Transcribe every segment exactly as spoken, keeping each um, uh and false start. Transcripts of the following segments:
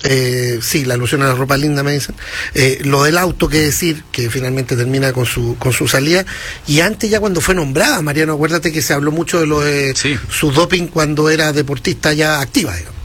Eh, sí, la alusión a la ropa linda, me dicen. Eh, lo del auto, que decir, que finalmente termina con su con su salida. Y antes, ya cuando fue nombrada, Mariano, acuérdate que se habló mucho de lo de sí. su doping cuando era deportista ya activa, digamos.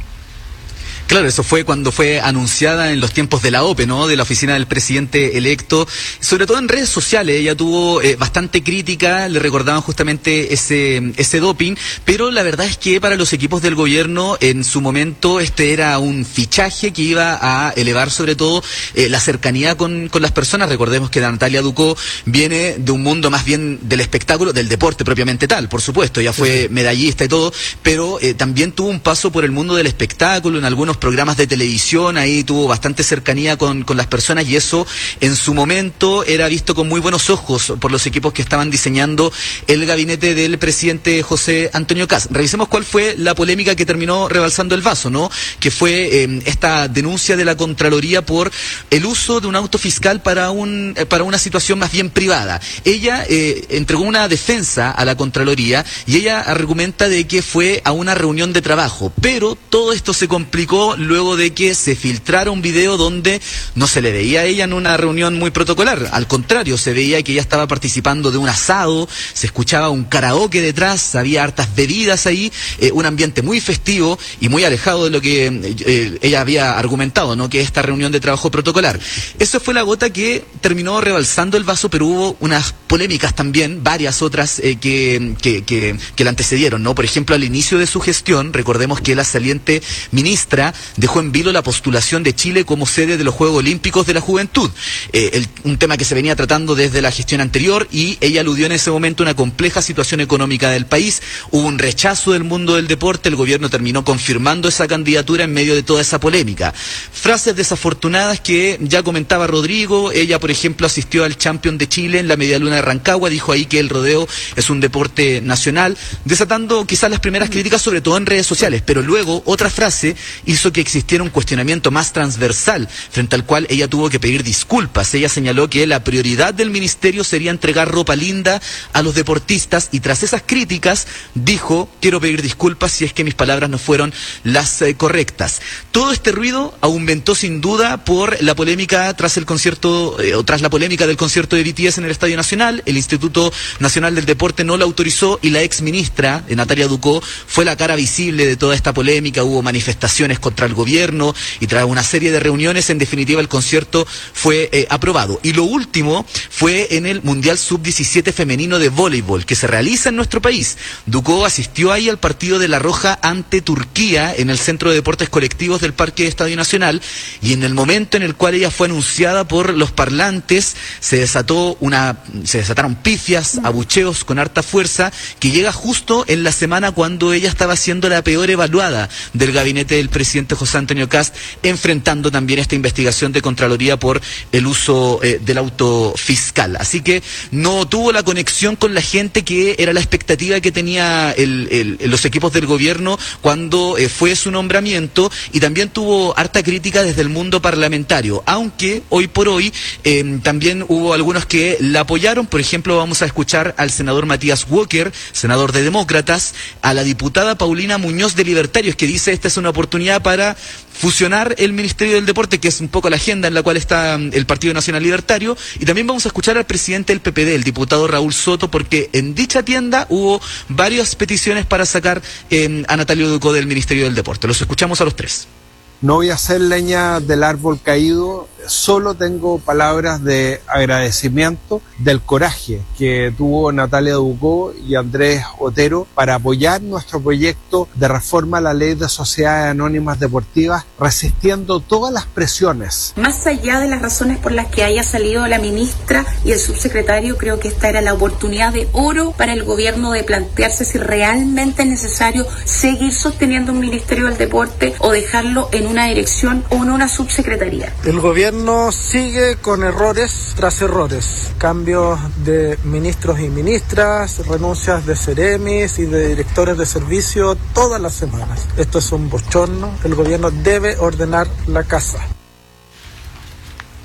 Claro, eso fue cuando fue anunciada en los tiempos de la O P E, ¿no? De la oficina del presidente electo, sobre todo en redes sociales. Ella tuvo eh, bastante crítica, le recordaban justamente ese ese doping, pero la verdad es que para los equipos del gobierno en su momento este era un fichaje que iba a elevar sobre todo eh, la cercanía con, con las personas. Recordemos que Natalia Ducó viene de un mundo más bien del espectáculo, del deporte propiamente tal, por supuesto, ya fue medallista y todo, pero eh, también tuvo un paso por el mundo del espectáculo en algunos programas de televisión, ahí tuvo bastante cercanía con, con las personas y eso en su momento era visto con muy buenos ojos por los equipos que estaban diseñando el gabinete del presidente José Antonio Kast. Revisemos cuál fue la polémica que terminó rebalsando el vaso, ¿no? Que fue eh, esta denuncia de la Contraloría por el uso de un auto fiscal para un eh, para una situación más bien privada. Ella eh, entregó una defensa a la Contraloría y ella argumenta de que fue a una reunión de trabajo, pero todo esto se complicó luego de que se filtrara un video donde no se le veía a ella en una reunión muy protocolar. Al contrario, se veía que ella estaba participando de un asado, se escuchaba un karaoke detrás, había hartas bebidas ahí, eh, un ambiente muy festivo y muy alejado de lo que eh, ella había argumentado, ¿no? Que esta reunión de trabajo protocolar. Eso fue la gota que terminó rebalsando el vaso, pero hubo unas polémicas también, varias otras eh, que, que, que, que la antecedieron, ¿no? Por ejemplo, al inicio de su gestión, recordemos que la saliente ministra dejó en vilo la postulación de Chile como sede de los Juegos Olímpicos de la Juventud, eh, el, un tema que se venía tratando desde la gestión anterior, y ella aludió en ese momento a una compleja situación económica del país. Hubo un rechazo del mundo del deporte, el gobierno terminó confirmando esa candidatura en medio de toda esa polémica. Frases desafortunadas que ya comentaba Rodrigo. Ella, por ejemplo, asistió al Champion de Chile en la Medialuna de Rancagua, dijo ahí que el rodeo es un deporte nacional, desatando quizás las primeras críticas, sobre todo en redes sociales, pero luego otra frase hizo que existiera un cuestionamiento más transversal, frente al cual ella tuvo que pedir disculpas. Ella señaló que la prioridad del ministerio sería entregar ropa linda a los deportistas, y tras esas críticas dijo: quiero pedir disculpas si es que mis palabras no fueron las eh, correctas. Todo este ruido aumentó sin duda por la polémica tras el concierto, eh, o tras la polémica del concierto de B T S en el Estadio Nacional. El Instituto Nacional del Deporte no lo autorizó y la ex ministra, eh, Natalia Ducó, fue la cara visible de toda esta polémica. Hubo manifestaciones contra el gobierno y tras una serie de reuniones, en definitiva, el concierto fue eh, aprobado. Y lo último fue en el Mundial sub diecisiete femenino de voleibol que se realiza en nuestro país. Ducó asistió ahí al partido de La Roja ante Turquía en el Centro de Deportes Colectivos del Parque Estadio Nacional, y en el momento en el cual ella fue anunciada por los parlantes se desató una se desataron pifias, abucheos con harta fuerza, que llega justo en la semana cuando ella estaba siendo la peor evaluada del gabinete del presidente José Antonio Kast, enfrentando también esta investigación de Contraloría por el uso eh, del auto fiscal. Así que no tuvo la conexión con la gente que era la expectativa que tenía el, el, los equipos del gobierno cuando eh, fue su nombramiento, y también tuvo harta crítica desde el mundo parlamentario, aunque hoy por hoy eh, también hubo algunos que la apoyaron. Por ejemplo, vamos a escuchar al senador Matías Walker, senador de Demócratas, a la diputada Paulina Muñoz de Libertarios, que dice esta es una oportunidad para fusionar el Ministerio del Deporte, que es un poco la agenda en la cual está el Partido Nacional Libertario, y también vamos a escuchar al presidente del P P D, el diputado Raúl Soto, porque en dicha tienda hubo varias peticiones para sacar eh, a Natalia Ducó del Ministerio del Deporte. Los escuchamos a los tres. No voy a hacer leña del árbol caído, solo tengo palabras de agradecimiento del coraje que tuvo Natalia Ducó y Andrés Otero para apoyar nuestro proyecto de reforma a la Ley de Sociedades Anónimas Deportivas, resistiendo todas las presiones. Más allá de las razones por las que haya salido la ministra y el subsecretario, creo que esta era la oportunidad de oro para el gobierno de plantearse si realmente es necesario seguir sosteniendo un Ministerio del Deporte o dejarlo en una dirección o en una subsecretaría. El gobierno sigue con errores tras errores, cambios de ministros y ministras, renuncias de seremis y de directores de servicio todas las semanas. Esto es un bochorno, el gobierno debe ordenar la casa.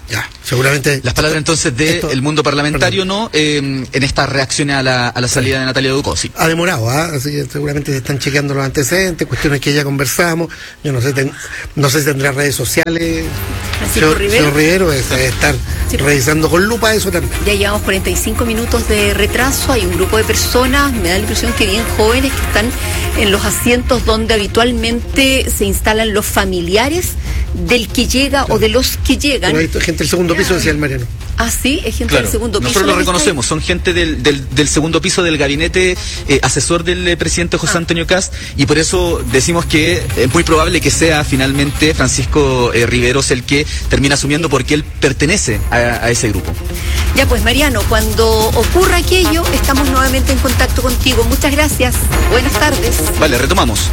Ya, seguramente. Las palabras entonces de esto, el mundo parlamentario, perdón. ¿no? Eh, en estas reacciones a la, a la salida sí. de Natalia Ducó. Sí. Ha demorado, ¿ah? ¿eh? Así que seguramente se están chequeando los antecedentes, cuestiones que ya conversamos. Yo no sé, ten, no sé si tendrá redes sociales. Francisco Rivero. Señor Rivero es, es estar sí. revisando con lupa eso también. Ya llevamos cuarenta y cinco minutos de retraso. Hay un grupo de personas, me da la impresión que bien jóvenes, que están en los asientos donde habitualmente se instalan los familiares del que llega claro. o de los que llegan. Pero hay gente del segundo piso, decía el Mariano. Ah, sí, es gente claro. del segundo piso. Nosotros lo reconocemos, son gente del, del, del segundo piso del gabinete eh, asesor del eh, presidente José ah. Antonio Kast, y por eso decimos que es muy probable que sea finalmente Francisco eh, Riveros el que termina asumiendo, porque él pertenece a, a ese grupo. Ya pues, Mariano, cuando ocurra aquello, estamos nuevamente en contacto contigo. Muchas gracias, buenas tardes. Vale, retomamos.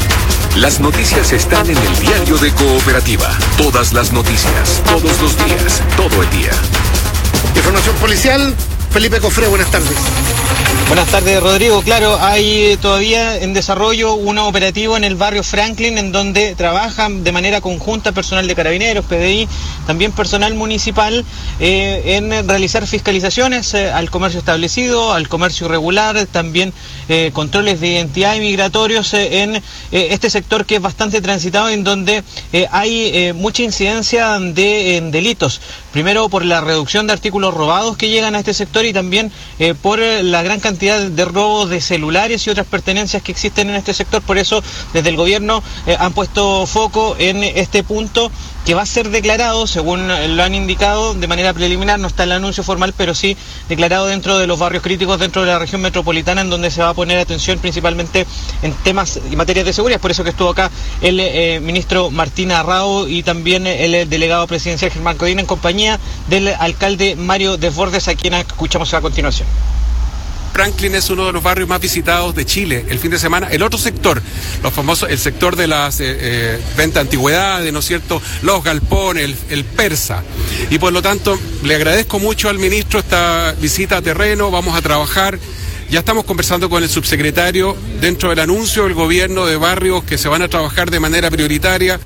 Las noticias están en el diario de Cooperativa. Todas las noticias, todos los días, todo el día. Información policial, Felipe Cofré, buenas tardes. Buenas tardes, Rodrigo. Claro, hay todavía en desarrollo un operativo en el barrio Franklin, en donde trabajan de manera conjunta personal de Carabineros, P D I, también personal municipal, eh, en realizar fiscalizaciones eh, al comercio establecido, al comercio irregular, también eh, controles de identidad y migratorios eh, en eh, este sector que es bastante transitado, en donde eh, hay eh, mucha incidencia de en delitos. Primero por la reducción de artículos robados que llegan a este sector, y también eh, por la gran cantidad de robos de celulares y otras pertenencias que existen en este sector. Por eso desde el gobierno eh, han puesto foco en este punto, que va a ser declarado, según lo han indicado de manera preliminar, no está el anuncio formal, pero sí declarado dentro de los barrios críticos dentro de la región metropolitana, en donde se va a poner atención principalmente en temas y materias de seguridad. Por eso que estuvo acá el eh, ministro Martín Arrao y también el delegado presidencial Germán Codina, en compañía del alcalde Mario Desbordes, a quien escuchamos a continuación. Franklin es uno de los barrios más visitados de Chile el fin de semana. El otro sector, los famosos, el sector de las eh, eh, ventas de antigüedades, ¿no es cierto? Los galpones, el, el persa. Y por lo tanto, le agradezco mucho al ministro esta visita a terreno. Vamos a trabajar. Ya estamos conversando con el subsecretario dentro del anuncio del gobierno de barrios que se van a trabajar de manera prioritaria.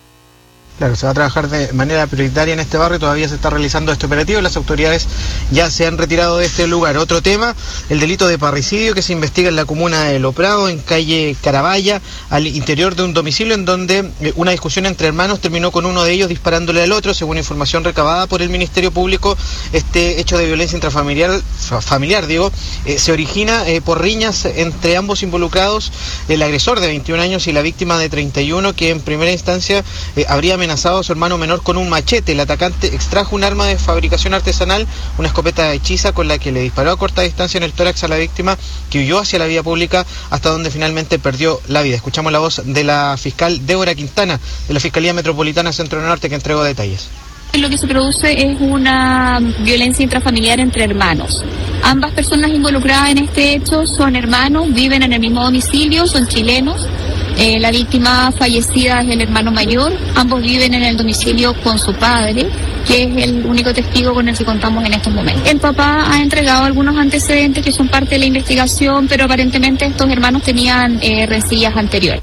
Claro, se va a trabajar de manera prioritaria en este barrio, todavía se está realizando este operativo, las autoridades ya se han retirado de este lugar. Otro tema, el delito de parricidio que se investiga en la comuna de Loprado, en calle Caravalla, al interior de un domicilio, en donde una discusión entre hermanos terminó con uno de ellos disparándole al otro. Según información recabada por el Ministerio Público, este hecho de violencia intrafamiliar, familiar, digo, eh, se origina eh, por riñas entre ambos involucrados, el agresor de veintiún años y la víctima de treinta y uno, que en primera instancia eh, habría amenazado amenazado a su hermano menor con un machete. El atacante extrajo un arma de fabricación artesanal, una escopeta hechiza, con la que le disparó a corta distancia en el tórax a la víctima, que huyó hacia la vía pública hasta donde finalmente perdió la vida. Escuchamos la voz de la fiscal Débora Quintana, de la Fiscalía Metropolitana Centro Norte, que entregó detalles. Lo que se produce es una violencia intrafamiliar entre hermanos. Ambas personas involucradas en este hecho son hermanos, viven en el mismo domicilio, son chilenos. Eh, la víctima fallecida es el hermano mayor. Ambos viven en el domicilio con su padre, que es el único testigo con el que contamos en estos momentos. El papá ha entregado algunos antecedentes que son parte de la investigación, pero aparentemente estos hermanos tenían eh, rencillas anteriores.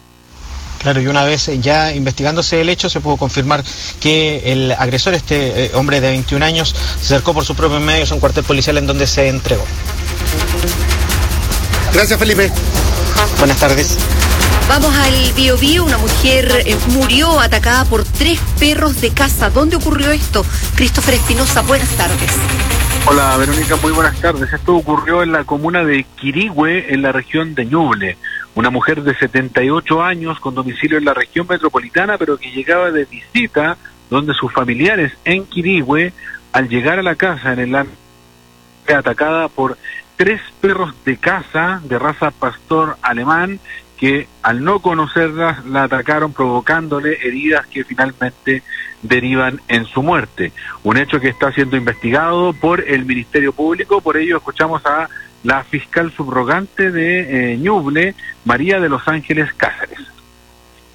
Claro, y una vez ya investigándose el hecho, se pudo confirmar que el agresor, este eh, hombre de veintiún años, se acercó por sus propios medios a un cuartel policial en donde se entregó. Gracias, Felipe. Buenas tardes. Vamos al Biobío. Una mujer eh, murió atacada por tres perros de caza. ¿Dónde ocurrió esto? Christopher Espinosa, buenas tardes. Hola, Verónica, muy buenas tardes. Esto ocurrió en la comuna de Quirihue, en la región de Ñuble. Una mujer de setenta y ocho años con domicilio en la región metropolitana, pero que llegaba de visita donde sus familiares en Quirihue, al llegar a la casa en el ámbito, fue atacada por tres perros de caza de raza pastor alemán, que al no conocerlas la atacaron, provocándole heridas que finalmente derivan en su muerte. Un hecho que está siendo investigado por el Ministerio Público. Por ello escuchamos a la fiscal subrogante de eh, Ñuble, María de los Ángeles Cáceres.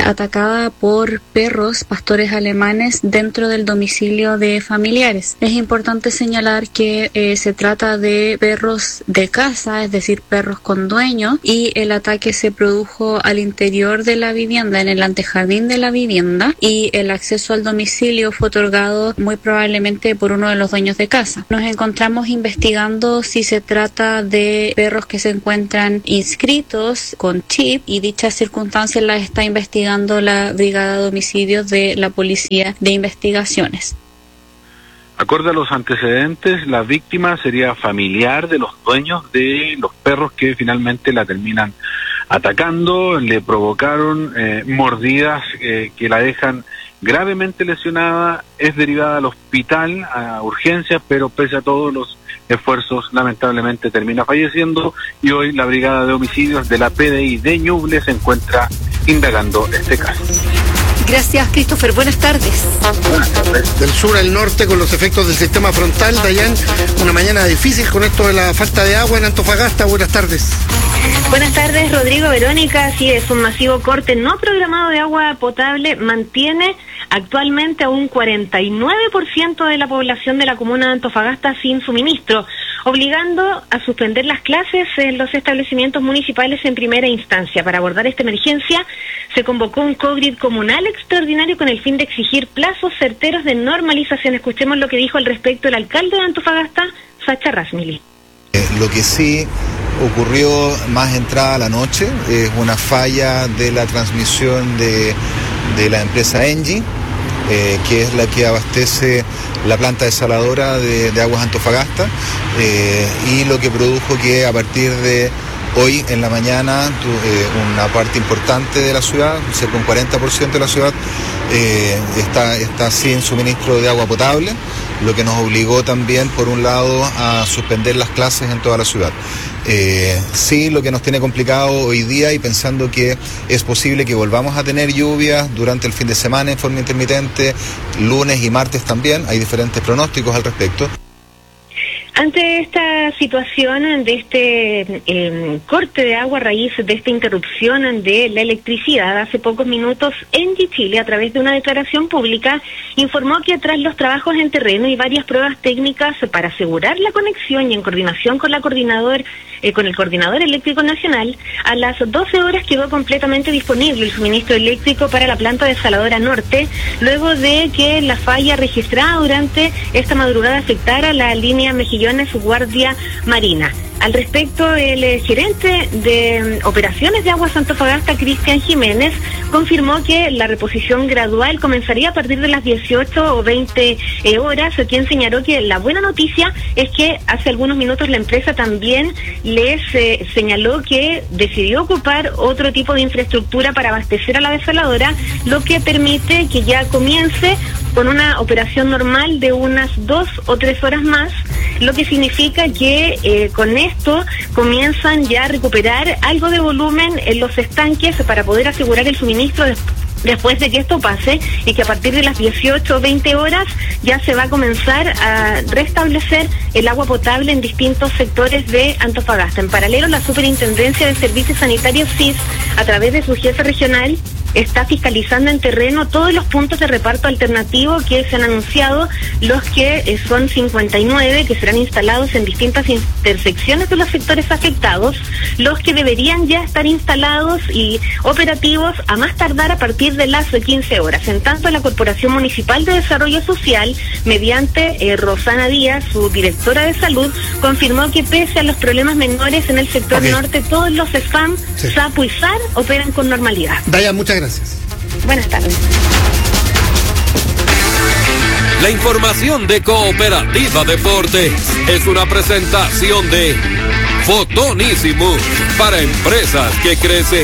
atacada por perros pastores alemanes dentro del domicilio de familiares. Es importante señalar que eh, se trata de perros de casa, es decir, perros con dueño, y el ataque se produjo al interior de la vivienda, en el antejardín de la vivienda, y el acceso al domicilio fue otorgado muy probablemente por uno de los dueños de casa. Nos encontramos investigando si se trata de perros que se encuentran inscritos con chip, y dichas circunstancias las está investigando la Brigada de Homicidios de la Policía de Investigaciones. Acorde a los antecedentes, la víctima sería familiar de los dueños de los perros que finalmente la terminan atacando, le provocaron eh, mordidas eh, que la dejan gravemente lesionada, es derivada al hospital, a urgencias, pero pese a todos los esfuerzos, lamentablemente termina falleciendo, y hoy la Brigada de Homicidios de la P D I de Ñuble se encuentra indagando este caso. Gracias, Christopher. Buenas tardes. Buenas tardes. Del sur al norte, con los efectos del sistema frontal, Dayan, una mañana difícil con esto de la falta de agua en Antofagasta. Buenas tardes. Buenas tardes, Rodrigo, Verónica. Sí, es un masivo corte no programado de agua potable. Mantiene actualmente a un cuarenta y nueve por ciento de la población de la comuna de Antofagasta sin suministro, obligando a suspender las clases en los establecimientos municipales en primera instancia. Para abordar esta emergencia, se convocó un COGRID comunal extraordinario con el fin de exigir plazos certeros de normalización. Escuchemos lo que dijo al respecto el alcalde de Antofagasta, Sacha Rasmili. Eh, lo que sí ocurrió más entrada a la noche es una falla de la transmisión de, de la empresa Engie, eh, que es la que abastece la planta desaladora de, de Aguas Antofagasta, eh, y lo que produjo que a partir de hoy en la mañana tu, eh, una parte importante de la ciudad, cerca de un cuarenta por ciento de la ciudad, eh, está, está sin suministro de agua potable, lo que nos obligó también, por un lado, a suspender las clases en toda la ciudad. Eh, sí, lo que nos tiene complicado hoy día, y pensando que es posible que volvamos a tener lluvias durante el fin de semana en forma intermitente, lunes y martes también, hay diferentes pronósticos al respecto. Ante esta situación de este eh, corte de agua a raíz de esta interrupción de la electricidad, hace pocos minutos Engie Chile, a través de una declaración pública, informó que tras los trabajos en terreno y varias pruebas técnicas para asegurar la conexión y en coordinación con la coordinador eh, con el Coordinador Eléctrico Nacional, a las doce horas quedó completamente disponible el suministro eléctrico para la planta desaladora norte, luego de que la falla registrada durante esta madrugada afectara la línea Mejillones Guardia Marina. Al respecto, el eh, gerente de um, operaciones de Aguas Antofagasta, Cristian Jiménez, confirmó que la reposición gradual comenzaría a partir de las dieciocho o veinte eh, horas, quien señaló que la buena noticia es que hace algunos minutos la empresa también les eh, señaló que decidió ocupar otro tipo de infraestructura para abastecer a la desaladora, lo que permite que ya comience con una operación normal de unas dos o tres horas más, lo que significa que eh, con esto comienzan ya a recuperar algo de volumen en los estanques para poder asegurar el suministro de, después de que esto pase, y que a partir de las dieciocho o veinte horas ya se va a comenzar a restablecer el agua potable en distintos sectores de Antofagasta. En paralelo, la Superintendencia de Servicios Sanitarios S I S, a través de su jefe regional, está fiscalizando en terreno todos los puntos de reparto alternativo que se han anunciado, los que eh, son cincuenta y nueve, que serán instalados en distintas intersecciones de los sectores afectados, los que deberían ya estar instalados y operativos a más tardar a partir de las quince horas. En tanto, la Corporación Municipal de Desarrollo Social, mediante eh, Rosana Díaz, su directora de salud, confirmó que pese a los problemas menores en el sector okay. norte, todos los S F A M, sí. SAPU y S A R operan con normalidad. Daya, muchas gracias. Buenas tardes. La información de Cooperativa Deportes es una presentación de Fotonísimo para empresas que crecen.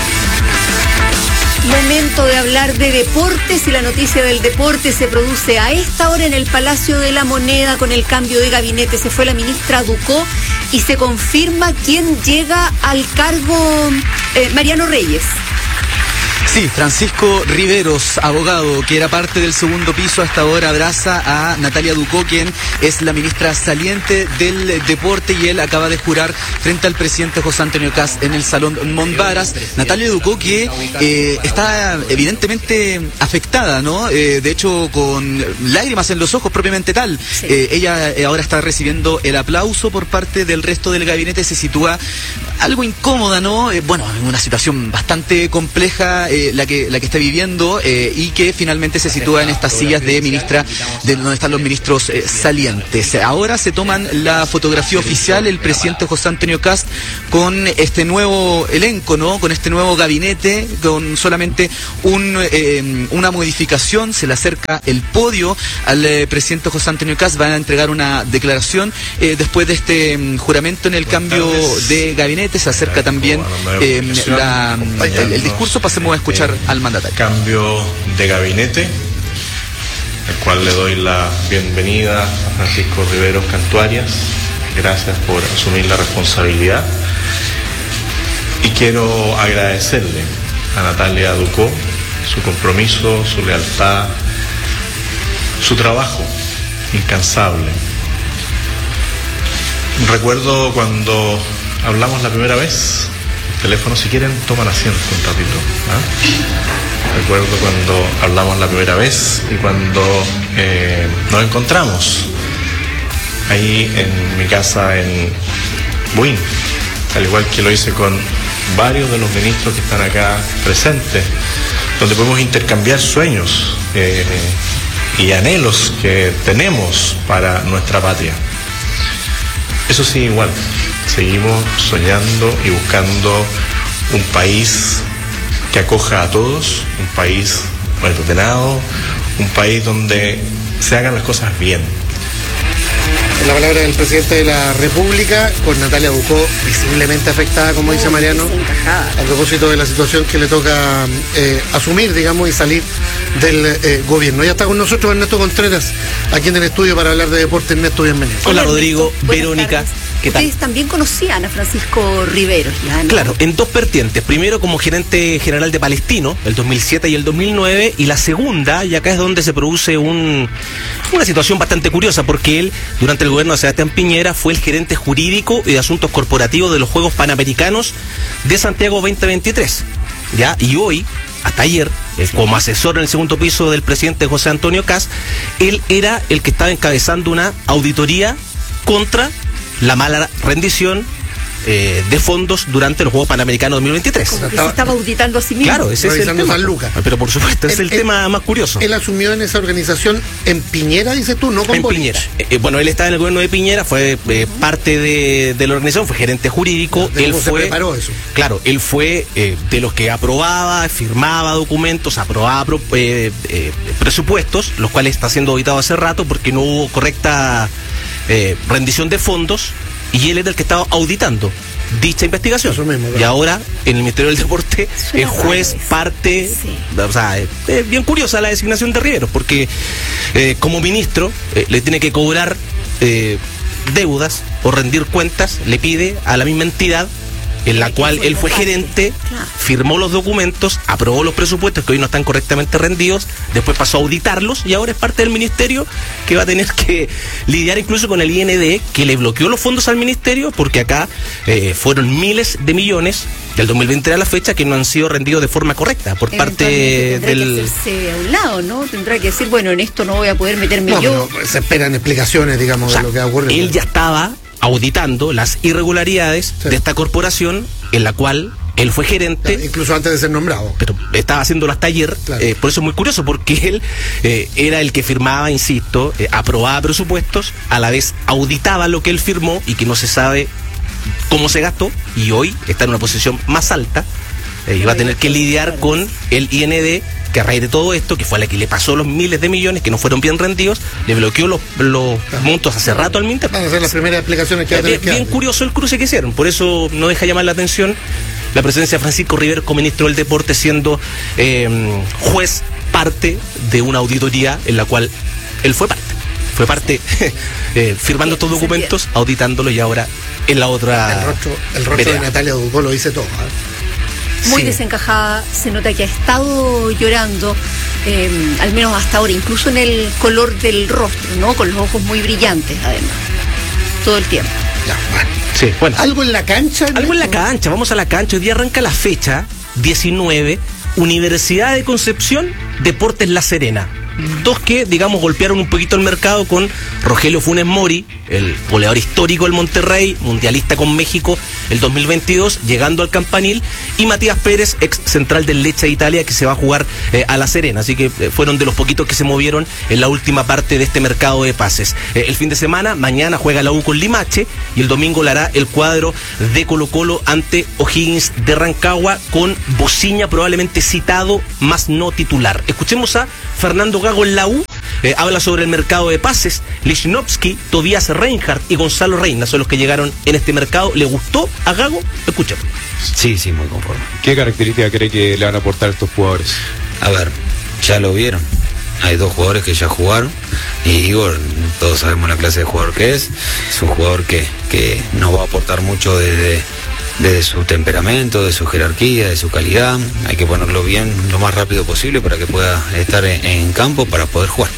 Momento de hablar de deportes, y la noticia del deporte se produce a esta hora en el Palacio de la Moneda con el cambio de gabinete. Se fue la ministra Ducó y se confirma quién llega al cargo, eh, Mariano Reyes. Sí, Francisco Riveros, abogado, que era parte del segundo piso, hasta ahora abraza a Natalia Ducó, quien es la ministra saliente del deporte, y él acaba de jurar frente al presidente José Antonio Kast en el Salón Montbaras. Natalia Ducó, que eh, está evidentemente afectada, ¿no? Eh, de hecho, con lágrimas en los ojos propiamente tal. Sí. Eh, ella eh, ahora está recibiendo el aplauso por parte del resto del gabinete, se sitúa algo incómoda, ¿no? Eh, bueno, en una situación bastante compleja eh, la que la que está viviendo eh, y que finalmente se sitúa en estas sillas de ministra, de donde están los ministros eh, salientes. Ahora se toman la fotografía oficial el presidente José Antonio Kast con este nuevo elenco, ¿no? Con este nuevo gabinete, con solamente un eh, una modificación. Se le acerca el podio al eh, presidente José Antonio Kast, van a entregar una declaración eh, después de este um, juramento en el cambio de gabinete. Se acerca también eh, la, el, el discurso. Pasemos a escuchar eh, al mandatario. Cambio de gabinete, al cual le doy la bienvenida a Francisco Riveros Cantuarias. Gracias por asumir la responsabilidad. Y quiero agradecerle a Natalia Ducó su compromiso, su lealtad, su trabajo incansable. Recuerdo cuando hablamos la primera vez, el teléfono, si quieren, toman asiento un ratito. ¿eh? Recuerdo cuando hablamos la primera vez y cuando eh, nos encontramos ahí en mi casa en Buin, al igual que lo hice con varios de los ministros que están acá presentes, donde podemos intercambiar sueños eh, y anhelos que tenemos para nuestra patria. Eso sí, igual, seguimos soñando y buscando un país que acoja a todos, un país ordenado, un país donde se hagan las cosas bien. La palabra del presidente de la República, con Natalia Ducó visiblemente afectada, como dice Mariano, a propósito de la situación que le toca eh, asumir, digamos, y salir del eh, gobierno. Ya está con nosotros Ernesto Contreras, aquí en el estudio para hablar de deporte. Ernesto, bienvenido. Hola, Rodrigo, Verónica. ¿Qué tal? Ustedes también conocían a Francisco Riveros, ¿ya? ¿No? Claro, en dos vertientes. Primero como gerente general de Palestino, el dos mil siete y el dos mil nueve, y la segunda, y acá es donde se produce un, una situación bastante curiosa, porque él, durante el gobierno de Sebastián Piñera, fue el gerente jurídico y de asuntos corporativos de los Juegos Panamericanos de Santiago veinte veintitrés. ¿Ya? Y hoy, hasta ayer, eh, como asesor en el segundo piso del presidente José Antonio Kast, él era el que estaba encabezando una auditoría contra la mala rendición eh, de fondos durante los Juegos Panamericanos dos mil veintitrés. Como que se estaba auditando a sí mismo. Claro, ese es el tema. San Lucas. Pero por supuesto, es el, el tema más curioso. Él asumió en esa organización en Piñera, dices tú, no con En Boric. Piñera. Eh, bueno, él estaba en el gobierno de Piñera, fue eh, parte de, de la organización, fue gerente jurídico. ¿De él cómo fue, se preparó eso? Claro, él fue eh, de los que aprobaba, firmaba documentos, aprobaba pro, eh, eh, presupuestos, los cuales está siendo auditado hace rato porque no hubo correcta eh, rendición de fondos. Y él era el que estaba auditando dicha investigación. Eso mismo, claro. Y ahora, en el Ministerio del Deporte, es juez, parte. Sí. O sea, es, es bien curiosa la designación de Riveros, porque eh, como ministro eh, le tiene que cobrar eh, deudas o rendir cuentas, le pide a la misma entidad en la cual él fue gerente, firmó los documentos, aprobó los presupuestos que hoy no están correctamente rendidos, después pasó a auditarlos y ahora es parte del ministerio que va a tener que lidiar incluso con el I N D, que le bloqueó los fondos al ministerio, porque acá eh, fueron miles de millones del dos mil veinte a la fecha que no han sido rendidos de forma correcta por parte del... Que hacerse a un lado, ¿no? Tendrá que decir, bueno, en esto no voy a poder meterme no, yo. Se esperan explicaciones, digamos, o sea, de lo que ha ocurrido. Él ya estaba auditando las irregularidades sí. de esta corporación en la cual él fue gerente. Claro, incluso antes de ser nombrado. Pero estaba haciéndolo hasta ayer. Claro. Eh, por eso es muy curioso, porque él eh, era el que firmaba, insisto, eh, aprobaba presupuestos, a la vez auditaba lo que él firmó y que no se sabe cómo se gastó, y hoy está en una posición más alta eh, y va a tener que lidiar con el I N D, que a raíz de todo esto, que fue a la que le pasó los miles de millones que no fueron bien rendidos, le bloqueó los, los claro. montos hace rato al Minter. Van a ser las primeras explicaciones que va a tener que Bien, bien curioso el cruce que hicieron, por eso no deja llamar la atención la presencia de Francisco Riveros como ministro del Deporte, siendo eh, juez parte de una auditoría en la cual él fue parte. Fue parte eh, firmando estos documentos, auditándolo, y ahora en la otra... El rostro, el rostro de Natalia Ducó lo dice todo, ¿eh? muy Sí. desencajada, se nota que ha estado llorando, eh, al menos hasta ahora, incluso en el color del rostro, ¿no? Con los ojos muy brillantes, además, todo el tiempo. Ya, bueno. Sí, bueno. ¿Algo en la cancha? Algo en la cancha, vamos a la cancha. Hoy día arranca la fecha diecinueve, Universidad de Concepción, Deportes La Serena. Dos que, digamos, golpearon un poquito el mercado con Rogelio Funes Mori, el goleador histórico del Monterrey, mundialista con México el dos mil veintidós, llegando al Campanil, y Matías Pérez, ex central del Lecce Italia, que se va a jugar eh, a La Serena. Así que eh, fueron de los poquitos que se movieron en la última parte de este mercado de pases. Eh, el fin de semana, mañana juega la U con Limache, y el domingo la hará el cuadro de Colo Colo ante O'Higgins de Rancagua, con Bociña probablemente citado, más no titular. Escuchemos a Fernando Gago en la U, eh, habla sobre el mercado de pases. Lichnowsky, Tobias Reinhardt y Gonzalo Reina son los que llegaron en este mercado. ¿Le gustó a Gago? Escuchemos. Sí, sí, muy conforme. ¿Qué características cree que le van a aportar estos jugadores? A ver, ya lo vieron. Hay dos jugadores que ya jugaron y Igor, todos sabemos la clase de jugador que es. Es un jugador que, que nos va a aportar mucho desde, desde su temperamento, de su jerarquía, de su calidad. Hay que ponerlo bien lo más rápido posible para que pueda estar en, en campo para poder jugar.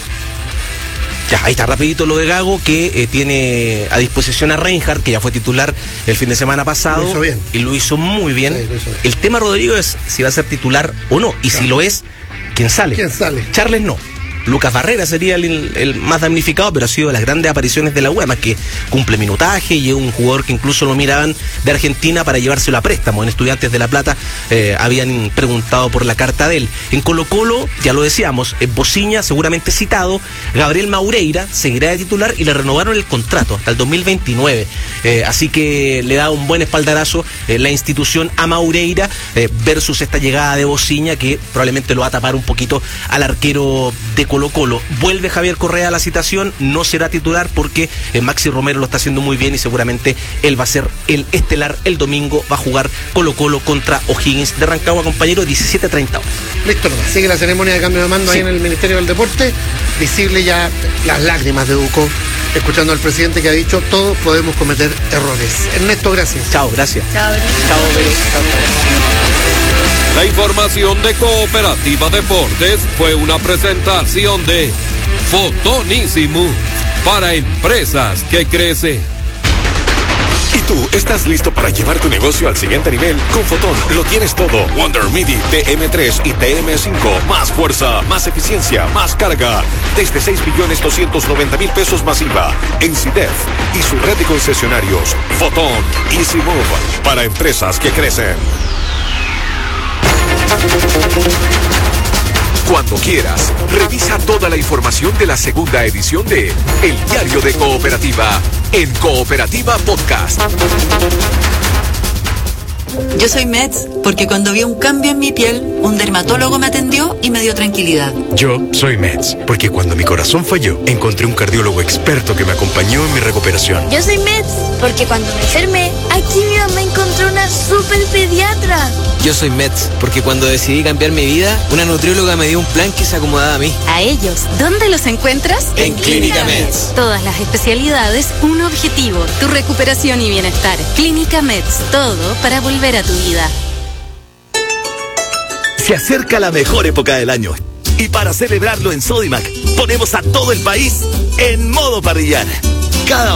Ya, ahí está rapidito lo de Gago, que eh, tiene a disposición a Reinhardt, que ya fue titular el fin de semana pasado. Lo hizo bien. Y lo hizo muy bien. Sí, lo hizo bien. El tema, Rodrigo, es si va a ser titular o no. Y claro, si lo es, ¿quién sale? ¿Quién sale? Charles no. Lucas Barrera sería el, el más damnificado, pero ha sido de las grandes apariciones de la U, además que cumple minutaje y es un jugador que incluso lo miraban de Argentina para llevárselo a préstamo. En Estudiantes de La Plata eh, habían preguntado por la carta de él. En Colo Colo, ya lo decíamos, eh, Bociña seguramente citado, Gabriel Maureira seguirá de titular y le renovaron el contrato hasta el dos mil veintinueve. Eh, así que le da un buen espaldarazo eh, la institución a Maureira eh, versus esta llegada de Bociña, que probablemente lo va a tapar un poquito al arquero de Colo Colo. Vuelve Javier Correa a la citación, no será titular porque eh, Maxi Romero lo está haciendo muy bien y seguramente él va a ser el estelar el domingo. Va a jugar Colo Colo contra O'Higgins de Rancagua, compañero, diecisiete treinta horas. Listo, nomás. Sigue la ceremonia de cambio de mando sí. ahí en el Ministerio del Deporte. Visible ya las lágrimas de Ducó, escuchando al presidente que ha dicho: todos podemos cometer errores. Ernesto, gracias. Chao, gracias. Chao, Chao, Vero. La información de Cooperativa Deportes fue una presentación de Fotonísimo para empresas que crecen. ¿Y tú estás listo para llevar tu negocio al siguiente nivel? Con Fotón lo tienes todo. Wonder MIDI T M tres y T M cinco. Más fuerza, más eficiencia, más carga. Desde seis millones doscientos noventa mil pesos masiva. En CIDEF y su red de concesionarios. Fotón Easy Move para empresas que crecen. Cuando quieras, revisa toda la información de la segunda edición de El Diario de Cooperativa en Cooperativa Podcast. Yo soy Meds porque cuando vi un cambio en mi piel, un dermatólogo me atendió y me dio tranquilidad. Yo soy Meds porque cuando mi corazón falló, encontré un cardiólogo experto que me acompañó en mi recuperación. Yo soy Meds porque cuando me enfermé, aquí mi mamá encontró una super pediatra. Yo soy Meds porque cuando decidí cambiar mi vida, una nutrióloga me dio un plan que se acomodaba a mí. A ellos, ¿dónde los encuentras? En Clínica Meds. Todas las especialidades, un objetivo, tu recuperación y bienestar. Clínica Meds, todo para volver a tu vida. Se acerca la mejor época del año y para celebrarlo en Sodimac ponemos a todo el país en modo parrillar. Cada